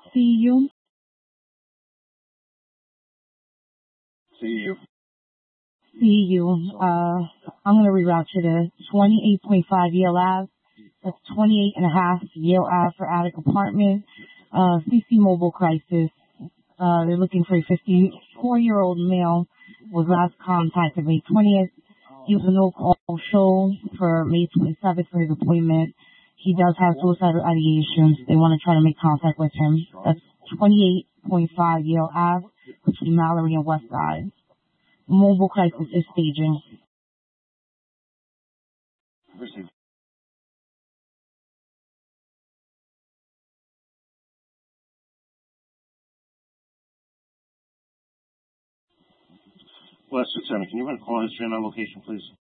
CU. CU. CU. I'm going to reroute you to 28.5 Yale Ave. That's 28.5 Yale Ave for attic apartment. CC Mobile Crisis. They're looking for a 54-year-old male was last contacted May 20th. He was a no-call show for May 27th for his appointment. He does have suicidal ideations. They want to try to make contact with him. That's 28.5 Yale Ave between Mallory and West Side. Mobile Crisis is staging. Received. West Center, can you run a call history on that location, please?